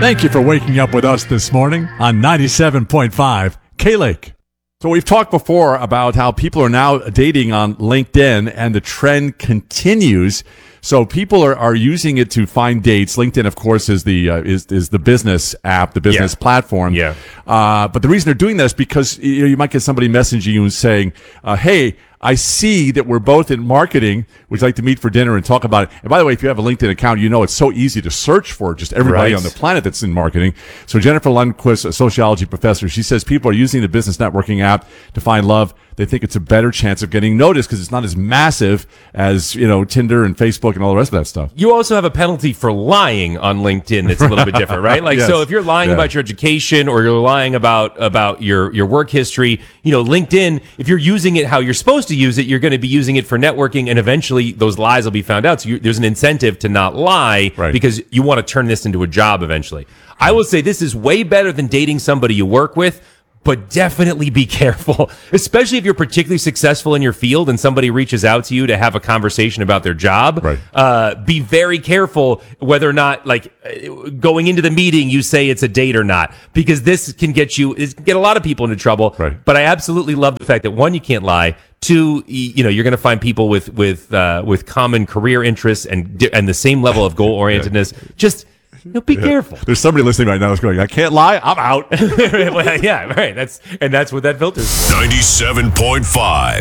Thank you for waking up with us this morning on 97.5 K-Lake. So we've talked before about how people are now dating on LinkedIn, and the trend continues. So people are using it to find dates. LinkedIn, of course, is the business app, the business platform. Yeah. But the reason they're doing that is because you might get somebody messaging you and saying, "Hey, I see that we're both in marketing. Would you like to meet for dinner and talk about it?" And by the way, if you have a LinkedIn account, you know it's so easy to search for just everybody on the planet that's in marketing. So Jennifer Lundquist, a sociology professor, she says people are using the business networking app to find love. They think it's a better chance of getting noticed because it's not as massive as, Tinder and Facebook and all the rest of that stuff. You also have a penalty for lying on LinkedIn that's a little bit different, right? Like, Yes. So if you're lying about your education or you're lying about your work history, LinkedIn, if you're using it how you're supposed to use it, you're going to be using it for networking, and eventually those lies will be found out. So there's an incentive to not lie because you want to turn this into a job eventually. I will say this is way better than dating somebody you work with. But definitely be careful, especially if you're particularly successful in your field and somebody reaches out to you to have a conversation about their job. Right. Be very careful whether or not, going into the meeting, you say it's a date or not, because this can get a lot of people into trouble. Right. But I absolutely love the fact that, one, you can't lie. Two, you're going to find people with common career interests and the same level of goal orientedness. Just be careful. There's somebody listening right now that's going, "I can't lie, I'm out." Well, yeah, right. That's what that filter is. 97.5